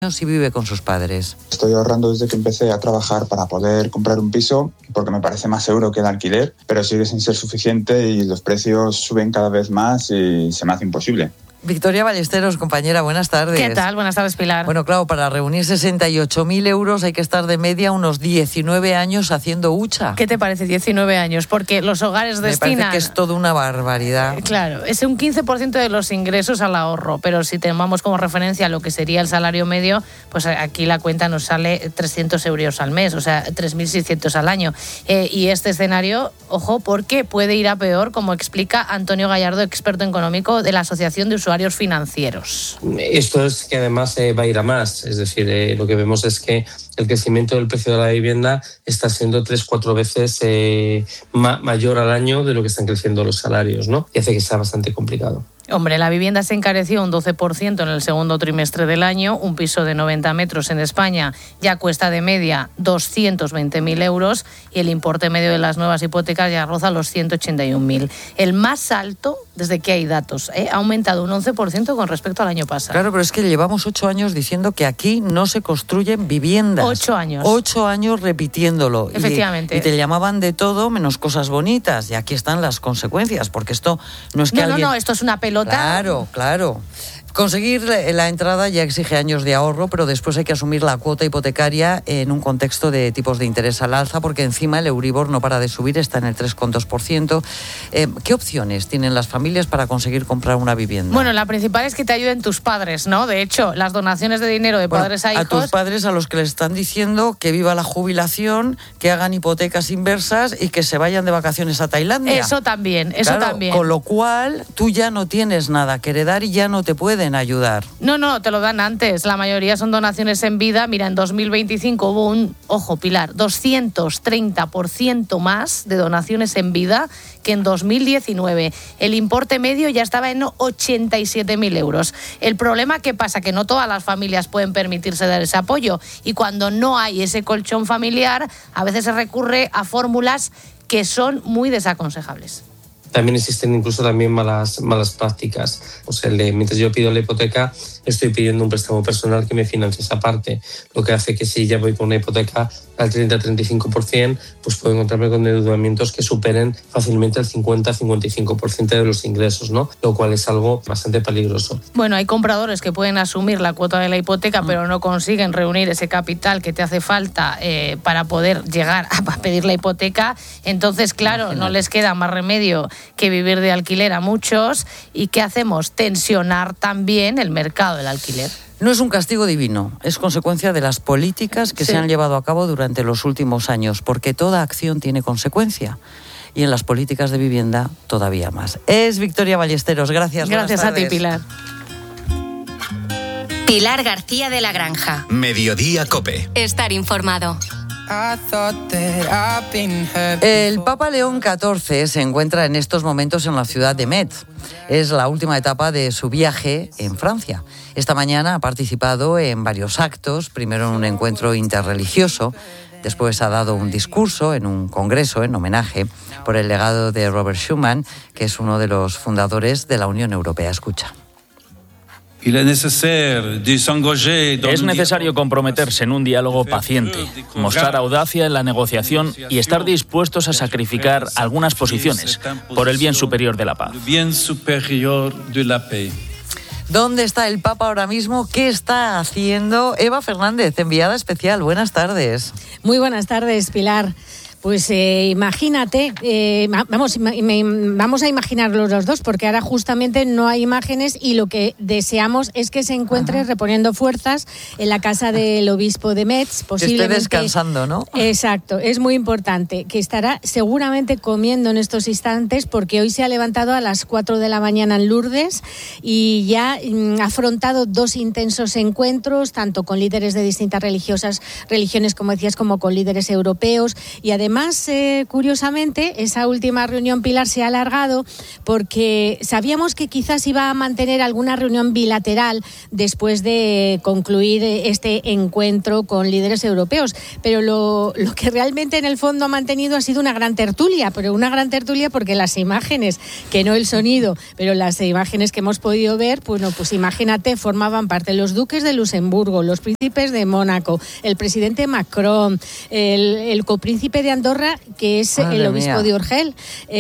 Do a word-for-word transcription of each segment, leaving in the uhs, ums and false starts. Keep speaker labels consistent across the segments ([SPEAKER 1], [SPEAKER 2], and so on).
[SPEAKER 1] y vive con sus padres.
[SPEAKER 2] Estoy ahorrando desde que empecé a trabajar para poder comprar un piso, porque me parece más seguro que el alquiler, pero sigue sin ser suficiente y los precios suben cada vez más y se me hace imposible.
[SPEAKER 1] Victoria Ballesteros, compañera, buenas tardes.
[SPEAKER 3] ¿Qué tal? Buenas tardes, Pilar.
[SPEAKER 1] Bueno, claro, para reunir sesenta y ocho mil euros hay que estar de media unos diecinueve años haciendo hucha.
[SPEAKER 3] ¿Qué te parece diecinueve años? Porque los hogares
[SPEAKER 1] Me
[SPEAKER 3] destinan...
[SPEAKER 1] Me parece que es toda una barbaridad.
[SPEAKER 3] Claro, es un quince por ciento de los ingresos al ahorro, pero si tomamos como referencia lo que sería el salario medio, pues aquí la cuenta nos sale trescientos euros al mes, o sea, tres mil seiscientos al año. Eh, y este escenario, ojo, porque puede ir a peor, como explica Antonio Gallardo, experto económico de la Asociación de Usuarios Financieros.
[SPEAKER 4] Esto es que además eh, va a ir a más, es decir, eh, lo que vemos es que el crecimiento del precio de la vivienda está siendo tres, cuatro veces eh, ma- mayor al año de lo que están creciendo los salarios, ¿no? Y hace que sea bastante complicado.
[SPEAKER 3] Hombre, la vivienda se encareció un doce por ciento en el segundo trimestre del año. Un piso de noventa metros en España ya cuesta de media doscientos veinte mil euros y el importe medio de las nuevas hipotecas ya roza los ciento ochenta y un mil. El más alto desde que hay datos. ¿eh? Ha aumentado un once por ciento con respecto al año pasado.
[SPEAKER 1] Claro, pero es que llevamos ocho años diciendo que aquí no se construyen viviendas.
[SPEAKER 3] Ocho años.
[SPEAKER 1] Ocho años repitiéndolo.
[SPEAKER 3] Efectivamente.
[SPEAKER 1] Y, y te llamaban de todo menos cosas bonitas. Y aquí están las consecuencias, porque esto no es que
[SPEAKER 3] no,
[SPEAKER 1] alguien...
[SPEAKER 3] No, no, esto es una pelota.
[SPEAKER 1] Claro, claro. Conseguir la entrada ya exige años de ahorro, pero después hay que asumir la cuota hipotecaria en un contexto de tipos de interés al alza, porque encima el Euribor no para de subir, está en el tres coma dos por ciento. Eh, ¿Qué opciones tienen las familias para conseguir comprar una vivienda?
[SPEAKER 3] Bueno, la principal es que te ayuden tus padres, ¿no? De hecho, las donaciones de dinero de
[SPEAKER 1] bueno,
[SPEAKER 3] padres a hijos...
[SPEAKER 1] A tus padres, a los que les están diciendo que viva la jubilación, que hagan hipotecas inversas y que se vayan de vacaciones a Tailandia.
[SPEAKER 3] Eso también, eso
[SPEAKER 1] claro,
[SPEAKER 3] también.
[SPEAKER 1] Con lo cual, tú ya no tienes nada que heredar y ya no te pueden ayudar.
[SPEAKER 3] No, no, te lo dan antes. La mayoría son donaciones en vida. Mira, en dos mil veinticinco hubo un, ojo, Pilar, doscientos treinta por ciento más de donaciones en vida que en dos mil diecinueve. El importe medio ya estaba en ochenta y siete mil euros. El problema, ¿qué pasa? Que no todas las familias pueden permitirse dar ese apoyo. Y cuando no hay ese colchón familiar, a veces se recurre a fórmulas que son muy desaconsejables.
[SPEAKER 4] También existen incluso también malas, malas prácticas. O sea, el de, mientras yo pido la hipoteca, estoy pidiendo un préstamo personal que me financie esa parte. Lo que hace que si ya voy con una hipoteca al treinta a treinta y cinco por ciento, pues puedo encontrarme con endeudamientos que superen fácilmente el cincuenta a cincuenta y cinco por ciento de los ingresos, ¿no? Lo cual es algo bastante peligroso.
[SPEAKER 3] Bueno, hay compradores que pueden asumir la cuota de la hipoteca, mm. pero no consiguen reunir ese capital que te hace falta eh, para poder llegar a pedir la hipoteca. Entonces, claro, Imagínate. no les queda más remedio que vivir de alquiler a muchos. ¿Y qué hacemos? Tensionar también el mercado del alquiler.
[SPEAKER 1] No es un castigo divino, es consecuencia de las políticas que sí. se han llevado a cabo durante los últimos años, porque toda acción tiene consecuencia. Y en las políticas de vivienda todavía más. Es Victoria Ballesteros, gracias.
[SPEAKER 3] Gracias a ti, Pilar.
[SPEAKER 5] Pilar García de la Granja.
[SPEAKER 6] Mediodía COPE.
[SPEAKER 5] Estar informado.
[SPEAKER 1] El Papa León catorce se encuentra en estos momentos en la ciudad de Metz. Es la última etapa de su viaje en Francia. Esta mañana ha participado en varios actos, primero en un encuentro interreligioso, después ha dado un discurso en un congreso en homenaje por el legado de Robert Schuman, que es uno de los fundadores de la Unión Europea. Escucha.
[SPEAKER 7] Es necesario comprometerse en un diálogo paciente, mostrar audacia en la negociación y estar dispuestos a sacrificar algunas posiciones por el bien superior de la paz.
[SPEAKER 1] ¿Dónde está el Papa ahora mismo? ¿Qué está haciendo? Eva Fernández, enviada especial. Buenas tardes.
[SPEAKER 8] Muy buenas tardes, Pilar. Pues eh, imagínate, eh, vamos, me, vamos a imaginarlos los dos, porque ahora justamente no hay imágenes y lo que deseamos es que se encuentre Ajá. reponiendo fuerzas en la casa del obispo de Metz. Posiblemente,
[SPEAKER 1] que esté descansando, ¿no?
[SPEAKER 8] Exacto, es muy importante, que estará seguramente comiendo en estos instantes, porque hoy se ha levantado a las cuatro de la mañana en Lourdes y ya mm, ha afrontado dos intensos encuentros, tanto con líderes de distintas religiosas, religiones, como decías, como con líderes europeos, y además además, eh, curiosamente, esa última reunión, Pilar, se ha alargado porque sabíamos que quizás iba a mantener alguna reunión bilateral después de concluir este encuentro con líderes europeos, pero lo, lo que realmente en el fondo ha mantenido ha sido una gran tertulia, pero una gran tertulia porque las imágenes, que no el sonido, pero las imágenes que hemos podido ver, pues, no, pues imagínate, formaban parte los duques de Luxemburgo, los príncipes de Mónaco, el presidente Macron, el, el copríncipe de Andorra, que es Madre el obispo mía. de Urgel,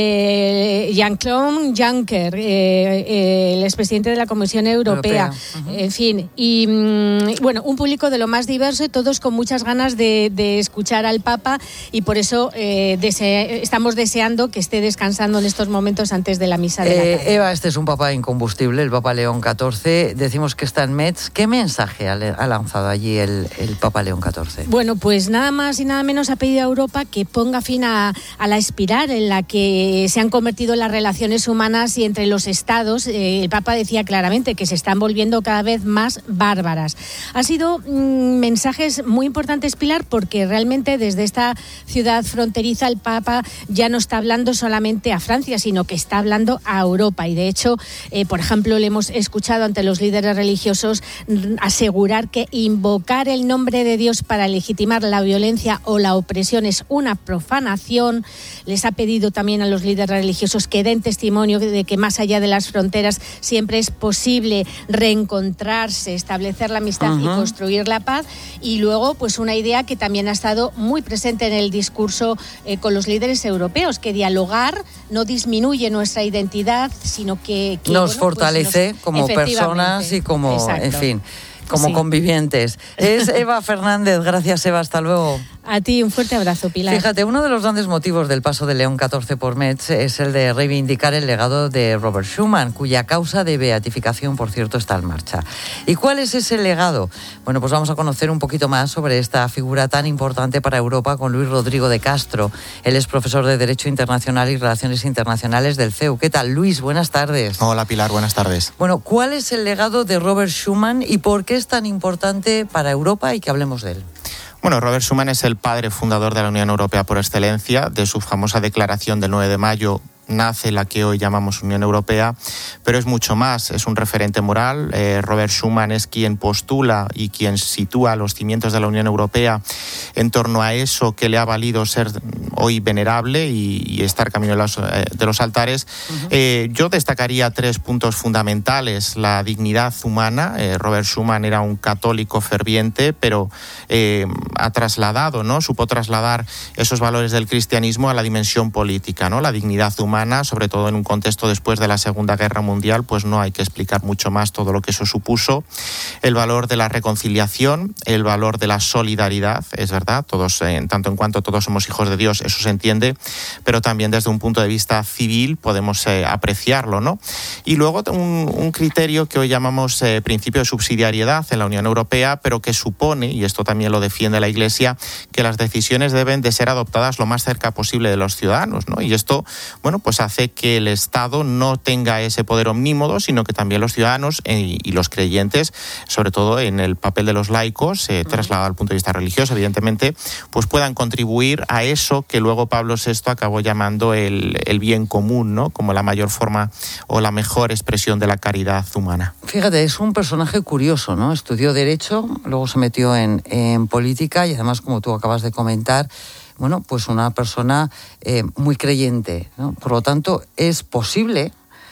[SPEAKER 8] eh, Jean-Claude Juncker, eh, eh, el expresidente de la Comisión Europea, Europea. Uh-huh. En fin, y mm, bueno, un público de lo más diverso y todos con muchas ganas de, de escuchar al Papa, y por eso eh, dese- estamos deseando que esté descansando en estos momentos antes de la misa de
[SPEAKER 1] eh,
[SPEAKER 8] la tarde.
[SPEAKER 1] Eva, este es un Papa incombustible, el Papa León catorce, decimos que está en Metz. ¿Qué mensaje ha, ha lanzado allí el, el Papa León catorce?
[SPEAKER 8] Bueno, pues nada más y nada menos ha pedido a Europa que ponga fin a, a la espiral en la que se han convertido las relaciones humanas y entre los estados. Eh, el Papa decía claramente que se están volviendo cada vez más bárbaras. Ha sido mmm, mensajes muy importantes, Pilar, porque realmente desde esta ciudad fronteriza el Papa ya no está hablando solamente a Francia, sino que está hablando a Europa. Y de hecho, eh, por ejemplo, le hemos escuchado ante los líderes religiosos asegurar que invocar el nombre de Dios para legitimar la violencia o la opresión es una profanación. Les ha pedido también a los líderes religiosos que den testimonio de que más allá de las fronteras siempre es posible reencontrarse, establecer la amistad uh-huh. y construir la paz. Y luego, pues una idea que también ha estado muy presente en el discurso eh, con los líderes europeos, que dialogar no disminuye nuestra identidad, sino que... que
[SPEAKER 1] nos
[SPEAKER 8] bueno,
[SPEAKER 1] fortalece
[SPEAKER 8] pues nos,
[SPEAKER 1] como personas y como, Exacto. en fin, como sí. convivientes. Es Eva Fernández. Gracias, Eva. Hasta luego.
[SPEAKER 8] A ti un fuerte abrazo, Pilar.
[SPEAKER 1] Fíjate, uno de los grandes motivos del paso de León catorce por Metz es el de reivindicar el legado de Robert Schuman, cuya causa de beatificación, por cierto, está en marcha. ¿Y cuál es ese legado? Bueno, pues vamos a conocer un poquito más sobre esta figura tan importante para Europa con Luis Rodrigo de Castro. Él es profesor de Derecho Internacional y Relaciones Internacionales del C E U. ¿Qué tal, Luis? Buenas tardes.
[SPEAKER 6] Hola, Pilar. Buenas tardes.
[SPEAKER 1] Bueno, ¿cuál es el legado de Robert Schuman y por qué es tan importante para Europa y que hablemos de él?
[SPEAKER 6] Bueno, Robert Schuman es el padre fundador de la Unión Europea por excelencia. De su famosa declaración del nueve de mayo nace la que hoy llamamos Unión Europea, pero es mucho más, es un referente moral. Eh, Robert Schuman es quien postula y quien sitúa los cimientos de la Unión Europea en torno a eso que le ha valido ser hoy venerable y, y estar camino de los, eh, de los altares. Uh-huh. Eh, yo destacaría tres puntos fundamentales. La dignidad humana. Eh, Robert Schuman era un católico ferviente, pero eh, ha trasladado, ¿no? Supo trasladar esos valores del cristianismo a la dimensión política, ¿no? La dignidad humana, sobre todo en un contexto después de la Segunda Guerra Mundial, pues no hay que explicar mucho más todo lo que eso supuso. El valor de la reconciliación, el valor de la solidaridad, es verdad, todos, en tanto en cuanto todos somos hijos de Dios, eso se entiende, pero también desde un punto de vista civil podemos eh, apreciarlo, ¿no? Y luego un, un criterio que hoy llamamos eh, principio de subsidiariedad en la Unión Europea, pero que supone, y esto también lo defiende la Iglesia, que las decisiones deben de ser adoptadas lo más cerca posible de los ciudadanos, ¿no? Y esto, bueno, pues hace que el Estado no tenga ese poder omnímodo, sino que también los ciudadanos eh, y los creyentes, sobre todo en el papel de los laicos, eh, trasladado al punto de vista religioso, evidentemente, pues puedan contribuir a eso que luego Pablo sexto acabó llamando el, el bien común, ¿no? Como la mayor forma o la mejor expresión de la caridad humana.
[SPEAKER 1] Fíjate, es un personaje curioso, ¿no? Estudió Derecho, luego se metió en, en política y además, como tú acabas de comentar, bueno, pues una persona eh, muy creyente, ¿no? Por lo tanto, es posible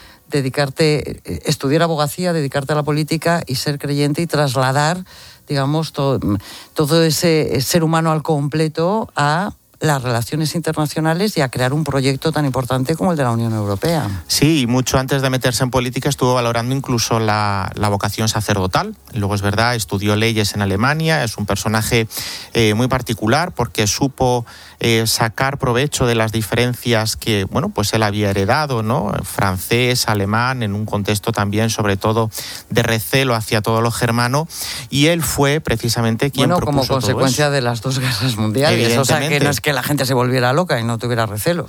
[SPEAKER 1] dedicarte, estudiar abogacía, dedicarte a la política y ser creyente y trasladar, digamos, todo, todo ese ser humano al completo a las relaciones internacionales y a crear un proyecto tan importante como el de la Unión Europea.
[SPEAKER 6] Sí, y mucho antes de meterse en política estuvo valorando incluso la, la vocación sacerdotal. Luego es verdad, estudió leyes en Alemania, es un personaje eh, muy particular porque supo eh, sacar provecho de las diferencias que, bueno, pues él había heredado, ¿no? Francés, alemán, en un contexto también, sobre todo, de recelo hacia todo lo germano, y él fue precisamente quien
[SPEAKER 1] bueno,
[SPEAKER 6] propuso
[SPEAKER 1] como consecuencia
[SPEAKER 6] todo eso.
[SPEAKER 1] de las dos guerras mundiales, o sea, que no es que la gente se volviera loca y no tuviera recelos.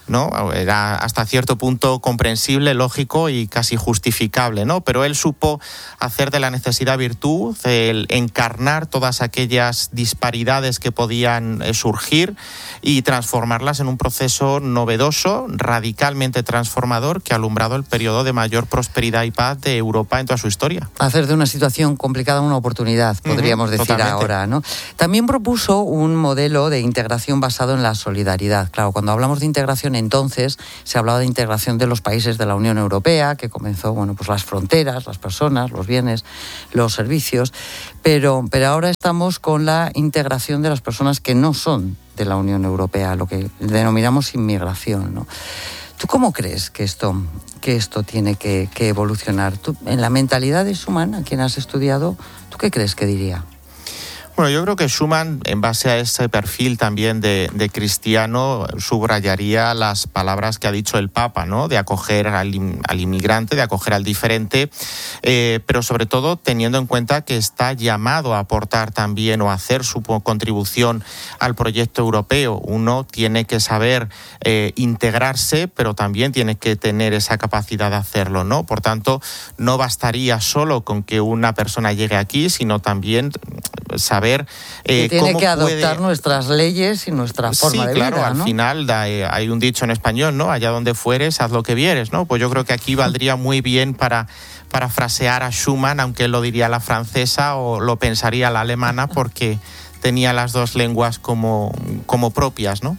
[SPEAKER 6] ¿no? Era hasta cierto punto comprensible, lógico y casi justificable, ¿no? Pero él supo hacer de la necesidad virtud, el encarnar todas aquellas disparidades que podían surgir y transformarlas en un proceso novedoso, radicalmente transformador, que ha alumbrado el periodo de mayor prosperidad y paz de Europa en toda su historia.
[SPEAKER 1] Hacer de una situación complicada una oportunidad, podríamos uh-huh, decir totalmente. Ahora, ¿no? También propuso un modelo de integración basado en la solidaridad. Claro, cuando hablamos de integración entonces se hablaba de integración de los países de la Unión Europea, que comenzó, bueno, pues las fronteras, las personas, los bienes, los servicios, pero, pero ahora estamos con la integración de las personas que no son de la Unión Europea, lo que denominamos inmigración, ¿no? ¿Tú cómo crees que esto, que esto tiene que, que evolucionar? ¿Tú, en la mentalidad de Schuman, a quien has estudiado, ¿tú qué crees que diría?
[SPEAKER 6] Bueno, yo creo que Schuman, en base a ese perfil también de, de cristiano, subrayaría las palabras que ha dicho el Papa, ¿no? De acoger al, al inmigrante, de acoger al diferente, eh, pero sobre todo teniendo en cuenta que está llamado a aportar también o a hacer su contribución al proyecto europeo. Uno tiene que saber eh, integrarse, pero también tiene que tener esa capacidad de hacerlo, ¿no? Por tanto, no bastaría solo con que una persona llegue aquí, sino también saber eh,
[SPEAKER 1] que tiene
[SPEAKER 6] cómo
[SPEAKER 1] que adoptar
[SPEAKER 6] puede...
[SPEAKER 1] nuestras leyes y nuestra forma
[SPEAKER 6] sí,
[SPEAKER 1] de
[SPEAKER 6] claro,
[SPEAKER 1] vida,
[SPEAKER 6] al
[SPEAKER 1] ¿no?
[SPEAKER 6] final da, eh, hay un dicho en español, ¿no? Allá donde fueres, haz lo que vieres, ¿no? Pues yo creo que aquí valdría muy bien para parafrasear a Schuman, aunque él lo diría la francesa o lo pensaría la alemana, porque tenía las dos lenguas como, como propias, ¿no?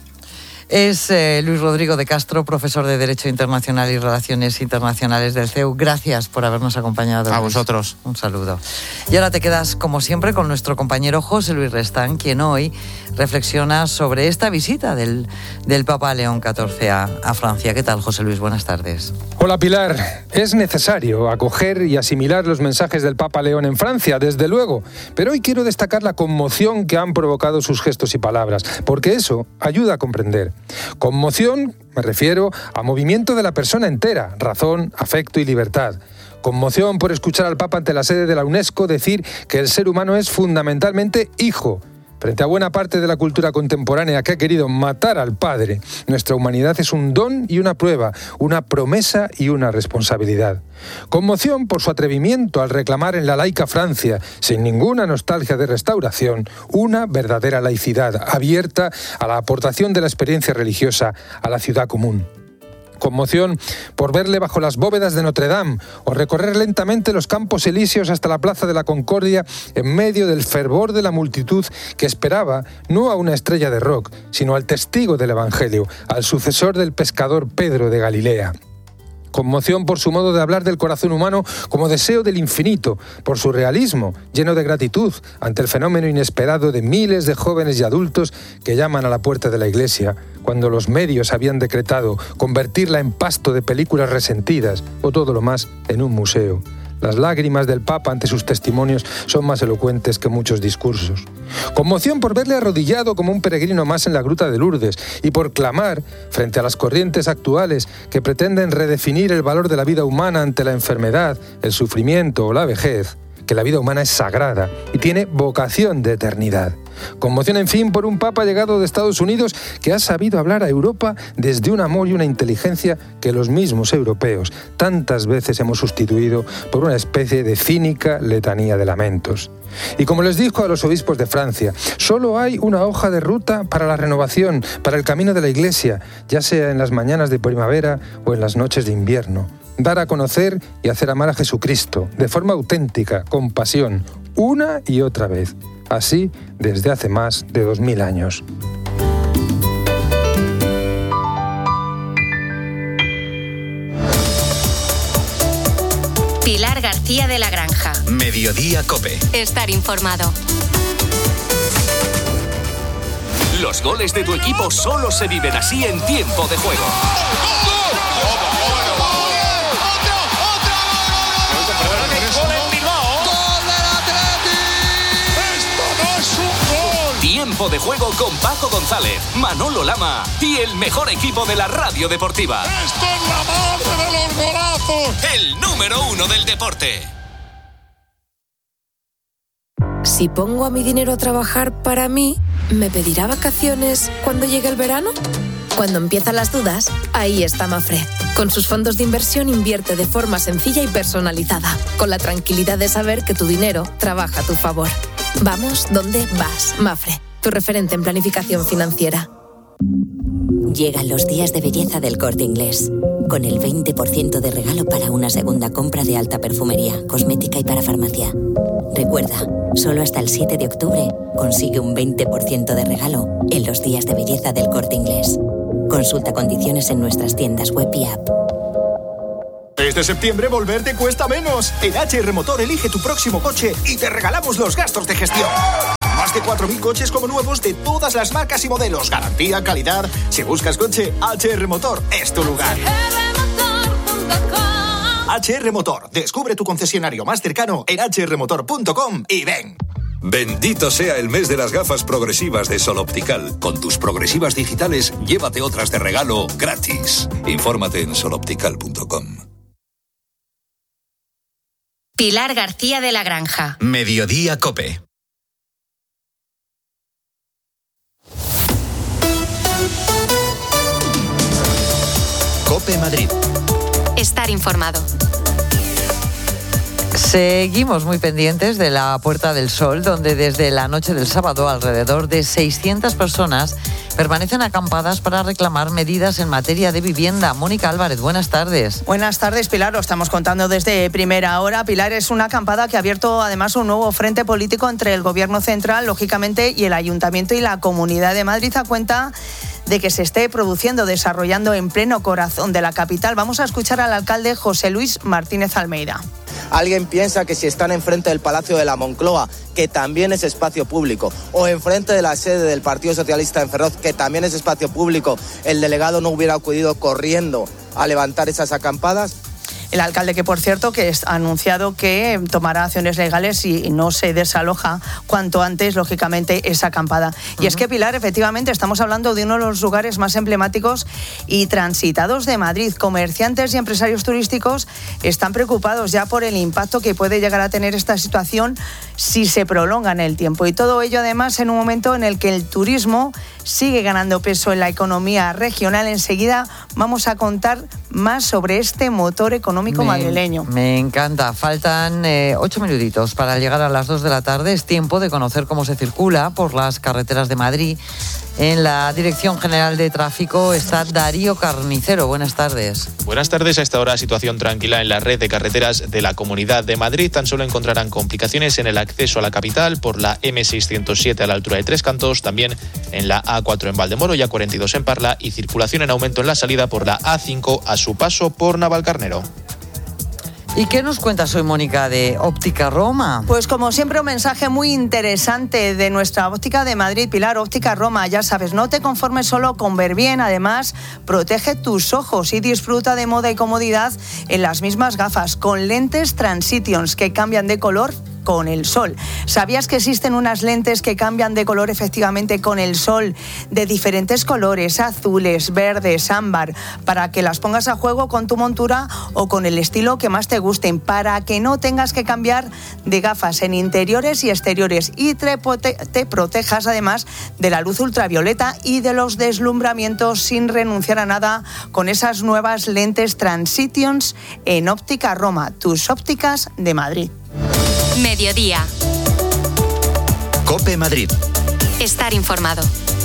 [SPEAKER 1] Es eh, Luis Rodrigo de Castro, profesor de Derecho Internacional y Relaciones Internacionales del C E U. Gracias por habernos acompañado.
[SPEAKER 6] A
[SPEAKER 1] Luis.
[SPEAKER 6] vosotros.
[SPEAKER 1] Un saludo. Y ahora te quedas, como siempre, con nuestro compañero José Luis Restán, quien hoy reflexiona sobre esta visita del, del Papa León catorce a, a Francia. ¿Qué tal, José Luis? Buenas tardes.
[SPEAKER 9] Hola, Pilar. Es necesario acoger y asimilar los mensajes del Papa León en Francia, desde luego. Pero hoy quiero destacar la conmoción que han provocado sus gestos y palabras, porque eso ayuda a comprender. Conmoción, me refiero a movimiento de la persona entera, razón, afecto y libertad. Conmoción por escuchar al Papa ante la sede de la UNESCO decir que el ser humano es fundamentalmente hijo. Frente a buena parte de la cultura contemporánea que ha querido matar al Padre, nuestra humanidad es un don y una prueba, una promesa y una responsabilidad. Conmoción por su atrevimiento al reclamar en la laica Francia, sin ninguna nostalgia de restauración, una verdadera laicidad abierta a la aportación de la experiencia religiosa a la ciudad común. Conmoción por verle bajo las bóvedas de Notre Dame o recorrer lentamente los Campos Elíseos hasta la Plaza de la Concordia en medio del fervor de la multitud que esperaba no a una estrella de rock, sino al testigo del Evangelio, al sucesor del pescador Pedro de Galilea. Conmoción por su modo de hablar del corazón humano como deseo del infinito, por su realismo, lleno de gratitud ante el fenómeno inesperado de miles de jóvenes y adultos que llaman a la puerta de la iglesia, cuando los medios habían decretado convertirla en pasto de películas resentidas o todo lo más en un museo. Las lágrimas del Papa ante sus testimonios son más elocuentes que muchos discursos. Conmoción por verle arrodillado como un peregrino más en la gruta de Lourdes y por clamar, frente a las corrientes actuales que pretenden redefinir el valor de la vida humana ante la enfermedad, el sufrimiento o la vejez, que la vida humana es sagrada y tiene vocación de eternidad. Conmoción, en fin, por un Papa llegado de Estados Unidos que ha sabido hablar a Europa desde un amor y una inteligencia que los mismos europeos tantas veces hemos sustituido por una especie de cínica letanía de lamentos. Y como les dijo a los obispos de Francia, solo hay una hoja de ruta para la renovación, para el camino de la Iglesia, ya sea en las mañanas de primavera o en las noches de invierno. Dar a conocer y hacer amar a Jesucristo, de forma auténtica, con pasión, una y otra vez. Así desde hace más de dos mil años.
[SPEAKER 5] Pilar García de la Granja.
[SPEAKER 10] Mediodía COPE.
[SPEAKER 5] Estar informado.
[SPEAKER 10] Los goles de tu equipo solo se viven así en tiempo de juego. Tiempo de juego con Paco González, Manolo Lama y el mejor equipo de la radio deportiva.
[SPEAKER 11] ¡Esto es la madre de los golazos!
[SPEAKER 10] El número uno del deporte.
[SPEAKER 12] Si pongo a mi dinero a trabajar para mí, ¿me pedirá vacaciones cuando llegue el verano? Cuando empiezan las dudas, ahí está Mafre. Con sus fondos de inversión invierte de forma sencilla y personalizada, con la tranquilidad de saber que tu dinero trabaja a tu favor. Vamos donde vas, Mafre, tu referente en planificación financiera.
[SPEAKER 13] Llegan los días de belleza del Corte Inglés, con el veinte por ciento de regalo para una segunda compra de alta perfumería, cosmética y para farmacia. Recuerda, solo hasta el siete de octubre consigue un veinte por ciento de regalo en los días de belleza del Corte Inglés. Consulta condiciones en nuestras tiendas web y app.
[SPEAKER 14] Este septiembre volver te cuesta menos. En H R Motor elige tu próximo coche y te regalamos los gastos de gestión. Más de cuatro mil coches como nuevos de todas las marcas y modelos. Garantía, calidad. Si buscas coche, H R Motor es tu lugar. H R Motor. Descubre tu concesionario más cercano en h r motor punto com y ven.
[SPEAKER 15] Bendito sea el mes de las gafas progresivas de Sol Optical. Con tus progresivas digitales, llévate otras de regalo gratis. Infórmate en sol optical punto com.
[SPEAKER 5] Pilar García de la Granja.
[SPEAKER 10] Mediodía COPE. COPE Madrid.
[SPEAKER 5] Estar informado.
[SPEAKER 1] Seguimos muy pendientes de la Puerta del Sol, donde desde la noche del sábado alrededor de seiscientas personas permanecen acampadas para reclamar medidas en materia de vivienda. Mónica Álvarez, buenas tardes.
[SPEAKER 16] Buenas tardes, Pilar. Lo estamos contando desde primera hora. Pilar, es una acampada que ha abierto además un nuevo frente político entre el Gobierno central, lógicamente, y el Ayuntamiento y la Comunidad de Madrid, a cuenta de que se esté produciendo, desarrollando en pleno corazón de la capital. Vamos a escuchar al alcalde José Luis Martínez Almeida.
[SPEAKER 17] Alguien piensa que si están enfrente del Palacio de la Moncloa, que también es espacio público, o enfrente de la sede del Partido Socialista en Ferroz, que también es espacio público, el delegado no hubiera acudido corriendo a levantar esas acampadas.
[SPEAKER 16] El alcalde, que por cierto que ha anunciado que tomará acciones legales si no se desaloja cuanto antes, lógicamente, esa acampada. Uh-huh. Y es que, Pilar, efectivamente estamos hablando de uno de los lugares más emblemáticos y transitados de Madrid. Comerciantes y empresarios turísticos están preocupados ya por el impacto que puede llegar a tener esta situación si se prolonga en el tiempo. Y todo ello, además, en un momento en el que el turismo sigue ganando peso en la economía regional. Enseguida vamos a contar más sobre este motor económico
[SPEAKER 1] me,
[SPEAKER 16] madrileño.
[SPEAKER 1] Me encanta. Faltan eh, ocho minutitos para llegar a las dos de la tarde. Es tiempo de conocer cómo se circula por las carreteras de Madrid. En la Dirección General de Tráfico está Darío Carnicero. Buenas tardes.
[SPEAKER 18] Buenas tardes. A esta hora, situación tranquila en la red de carreteras de la Comunidad de Madrid. Tan solo encontrarán complicaciones en el acceso a la capital por la eme seiscientos siete a la altura de Tres Cantos, también en la a cuatro en Valdemoro y a cuarenta y dos en Parla, y circulación en aumento en la salida por la a cinco a su paso por Navalcarnero.
[SPEAKER 1] ¿Y qué nos cuentas hoy, Mónica, de Óptica Roma?
[SPEAKER 16] Pues como siempre, un mensaje muy interesante de nuestra óptica de Madrid, Pilar. Óptica Roma, ya sabes, no te conformes solo con ver bien, además protege tus ojos y disfruta de moda y comodidad en las mismas gafas, con lentes Transitions que cambian de color con el sol. ¿Sabías que existen unas lentes que cambian de color efectivamente con el sol, de diferentes colores, azules, verdes, ámbar, para que las pongas a juego con tu montura o con el estilo que más te gusten, para que no tengas que cambiar de gafas en interiores y exteriores y te, te protejas además de la luz ultravioleta y de los deslumbramientos sin renunciar a nada con esas nuevas lentes Transitions en Óptica Roma, tus ópticas de Madrid.
[SPEAKER 5] Mediodía.
[SPEAKER 10] COPE Madrid.
[SPEAKER 5] Estar informado.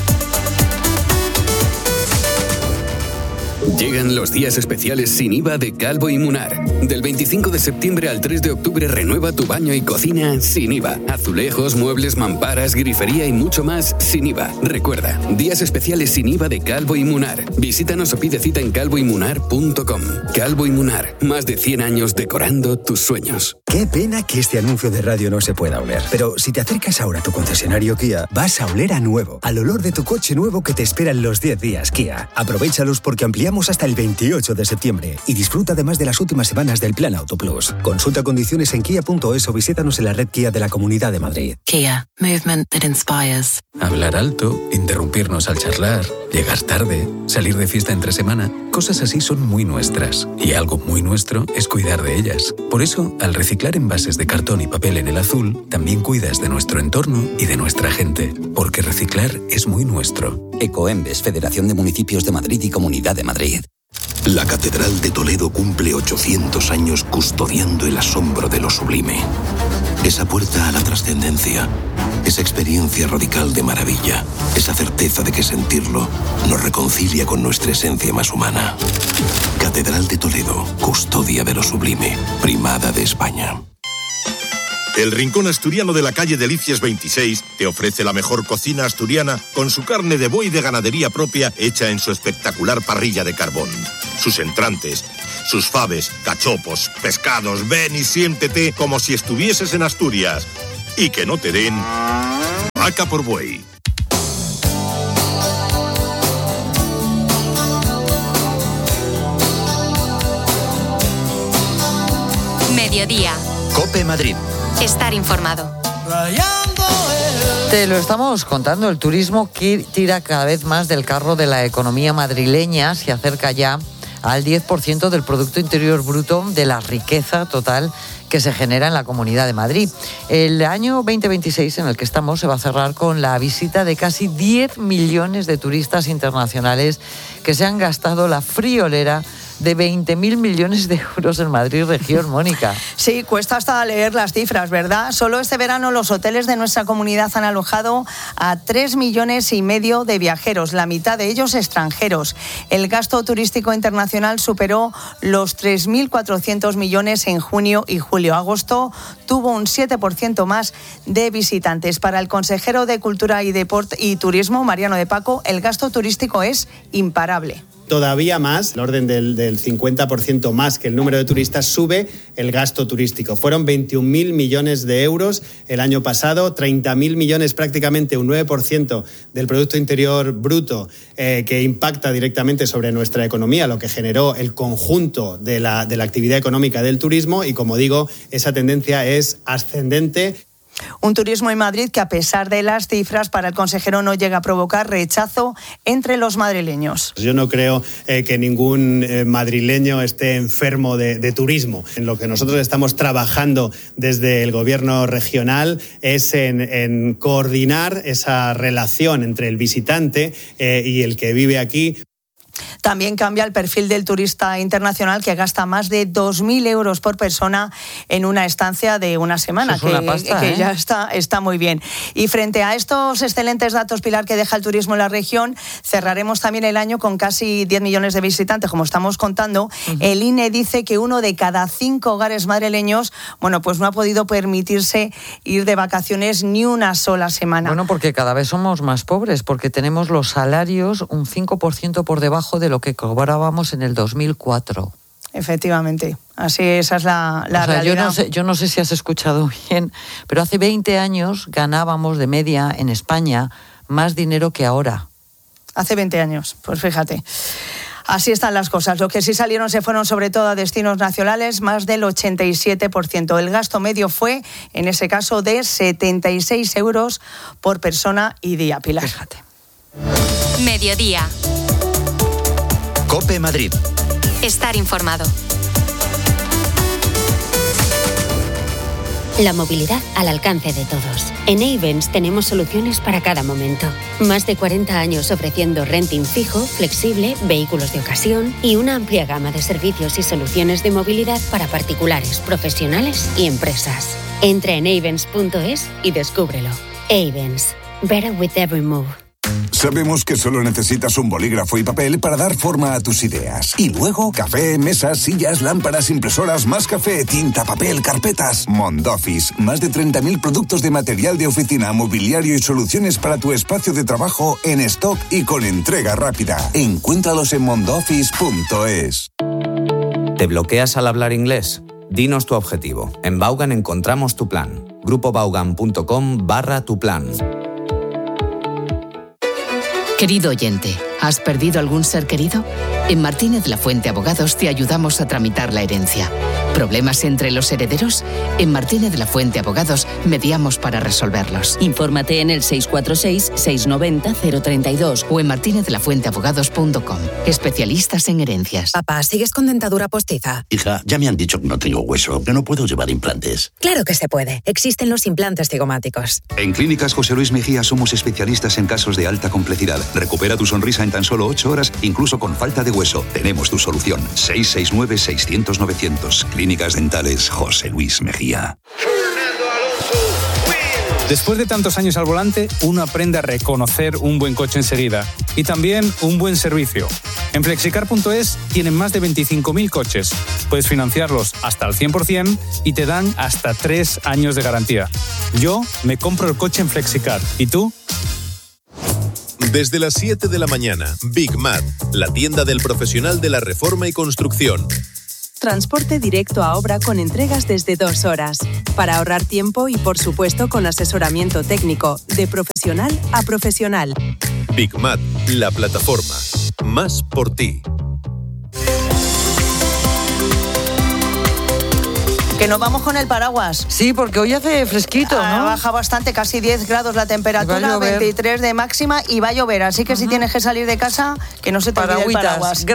[SPEAKER 19] Llegan los días especiales sin I V A de Calvo y Munar. Del veinticinco de septiembre al tres de octubre renueva tu baño y cocina sin I V A. Azulejos, muebles, mamparas, grifería y mucho más sin I V A. Recuerda, días especiales sin I V A de Calvo y Munar. Visítanos o pide cita en calvo y munar punto com. Calvo y Munar, más de cien años decorando tus sueños.
[SPEAKER 20] Qué pena que este anuncio de radio no se pueda oler. Pero si te acercas ahora a tu concesionario Kia, vas a oler a nuevo. Al olor de tu coche nuevo que te espera en los diez días Kia. Aprovéchalos porque ampliamos hasta el veintiocho de septiembre y disfruta además de las últimas semanas del Plan Auto Plus. Consulta condiciones en kia punto es o visítanos en la red Kia de la Comunidad de Madrid.
[SPEAKER 21] Kia, movement that inspires.
[SPEAKER 19] Hablar alto, interrumpirnos al charlar, llegar tarde, salir de fiesta entre semana, cosas así son muy nuestras. Y algo muy nuestro es cuidar de ellas. Por eso, al reciclar envases de cartón y papel en el azul, también cuidas de nuestro entorno y de nuestra gente. Porque reciclar es muy nuestro.
[SPEAKER 22] Ecoembes, Federación de Municipios de Madrid y Comunidad de Madrid.
[SPEAKER 23] La Catedral de Toledo cumple ochocientos años custodiando el asombro de lo sublime. Esa puerta a la trascendencia, esa experiencia radical de maravilla, esa certeza de que sentirlo nos reconcilia con nuestra esencia más humana. Catedral de Toledo, custodia de lo sublime, primada de España.
[SPEAKER 24] El Rincón Asturiano de la calle Delicias veintiséis te ofrece la mejor cocina asturiana con su carne de buey de ganadería propia hecha en su espectacular parrilla de carbón. Sus entrantes, sus faves, cachopos, pescados, ven y siéntete como si estuvieses en Asturias. Y que no te den vaca por buey.
[SPEAKER 5] Mediodía.
[SPEAKER 22] COPE Madrid.
[SPEAKER 5] Estar informado.
[SPEAKER 1] Te lo estamos contando, el turismo que tira cada vez más del carro de la economía madrileña, se acerca ya al diez por ciento del Producto Interior Bruto, de la riqueza total que se genera en la Comunidad de Madrid. El año veinte veintiséis en el que estamos se va a cerrar con la visita de casi diez millones de turistas internacionales que se han gastado la friolera de veinte mil millones de euros en Madrid región, Mónica.
[SPEAKER 16] Sí, cuesta hasta leer las cifras, ¿verdad? Solo este verano los hoteles de nuestra comunidad han alojado a tres millones y medio de viajeros, la mitad de ellos extranjeros. El gasto turístico internacional superó los tres mil cuatrocientos millones en junio y julio. Agosto tuvo un siete por ciento más de visitantes. Para el consejero de Cultura y Deporte y Turismo, Mariano de Paco, el gasto turístico es imparable.
[SPEAKER 25] Todavía más, el orden del, del cincuenta por ciento más que el número de turistas, sube el gasto turístico. Fueron veintiún mil millones de euros el año pasado, treinta mil millones, prácticamente un nueve por ciento del Producto Interior Bruto, eh, que impacta directamente sobre nuestra economía, lo que generó el conjunto de la, de la actividad económica del turismo, y como digo, esa tendencia es ascendente.
[SPEAKER 16] Un turismo en Madrid que, a pesar de las cifras, para el consejero no llega a provocar rechazo entre los madrileños.
[SPEAKER 25] Yo no creo eh, que ningún eh, madrileño esté enfermo de, de turismo. En lo que nosotros estamos trabajando desde el gobierno regional es en, en coordinar esa relación entre el visitante eh, y el que vive aquí.
[SPEAKER 16] También cambia el perfil del turista internacional, que gasta más de dos mil euros por persona en una estancia de una semana,
[SPEAKER 1] Eso es una pasta,
[SPEAKER 16] que,
[SPEAKER 1] ¿eh?
[SPEAKER 16] que ya está, está muy bien. Y frente a estos excelentes datos, Pilar, que deja el turismo en la región, cerraremos también el año con casi diez millones de visitantes, como estamos contando. Uh-huh. El I N E dice que uno de cada cinco hogares madrileños, bueno, pues no ha podido permitirse ir de vacaciones ni una sola semana.
[SPEAKER 1] Bueno, porque cada vez somos más pobres, porque tenemos los salarios un cinco por ciento por debajo de lo que cobrábamos en el dos mil cuatro.
[SPEAKER 16] Efectivamente, así esa es la, la
[SPEAKER 1] o sea,
[SPEAKER 16] realidad.
[SPEAKER 1] Yo no sé, yo no sé si has escuchado bien, pero hace veinte años ganábamos de media en España más dinero que ahora.
[SPEAKER 16] Hace veinte años, pues fíjate. Así están las cosas. Los que sí salieron se fueron sobre todo a destinos nacionales, más del ochenta y siete por ciento. El gasto medio fue, en ese caso, de setenta y seis euros por persona y día, Pilar.
[SPEAKER 1] Fíjate.
[SPEAKER 5] Mediodía.
[SPEAKER 22] COPE Madrid.
[SPEAKER 5] Estar informado.
[SPEAKER 26] La movilidad al alcance de todos. En Ayvens tenemos soluciones para cada momento. Más de cuarenta años ofreciendo renting fijo, flexible, vehículos de ocasión y una amplia gama de servicios y soluciones de movilidad para particulares, profesionales y empresas. Entra en ayvens punto es y descúbrelo. Ayvens. Better with every move.
[SPEAKER 27] Sabemos que solo necesitas un bolígrafo y papel para dar forma a tus ideas. Y luego, café, mesas, sillas, lámparas, impresoras, más café, tinta, papel, carpetas. Mondoffice, más de treinta mil productos de material de oficina, mobiliario y soluciones para tu espacio de trabajo en stock y con entrega rápida. Encuéntralos en mondoffice punto es.
[SPEAKER 28] ¿Te bloqueas al hablar inglés? Dinos tu objetivo. En Vaughan encontramos tu plan. grupo vaughan punto com barra tu plan.
[SPEAKER 29] Querido oyente,
[SPEAKER 2] ¿Has perdido algún ser querido? En Martínez La Fuente Abogados te ayudamos a tramitar la herencia. ¿Problemas entre los herederos? En Martínez La Fuente Abogados mediamos para resolverlos.
[SPEAKER 3] Infórmate en el seis cuatro seis, seis nueve cero, cero tres dos
[SPEAKER 2] o en martinez la fuente abogados punto com. Especialistas en herencias.
[SPEAKER 4] Papá, ¿sigues con dentadura postiza?
[SPEAKER 6] Hija, ya me han dicho que no tengo hueso, que no puedo llevar implantes.
[SPEAKER 4] Claro que se puede. Existen los implantes cigomáticos.
[SPEAKER 22] En Clínicas José Luis Mejía somos especialistas en casos de alta complejidad. Recupera tu sonrisa en tan solo ocho horas, incluso con falta de hueso. Tenemos tu solución. seis seis nueve, seiscientos, novecientos. Clínicas Dentales José Luis Mejía.
[SPEAKER 7] Después de tantos años al volante, uno aprende a reconocer un buen coche enseguida y también un buen servicio. En flexicar punto es tienen más de veinticinco mil coches. Puedes financiarlos hasta el cien por ciento y te dan hasta tres años de garantía. Yo me compro el coche en Flexicar. ¿Y tú?
[SPEAKER 8] Desde las siete de la mañana, Big Mat, la tienda del profesional de la reforma y construcción.
[SPEAKER 9] Transporte directo a obra con entregas desde dos horas. Para ahorrar tiempo y, por supuesto, con asesoramiento técnico, de profesional a profesional.
[SPEAKER 8] Big Mat, la plataforma. Más por ti.
[SPEAKER 16] Que nos vamos con el paraguas.
[SPEAKER 1] Sí, porque hoy hace fresquito, ¿no?
[SPEAKER 16] Ah, baja bastante, casi diez grados la temperatura, veintitrés de máxima y va a llover. Así que uh-huh. si tienes que salir de casa, que no se te olvide el paraguas.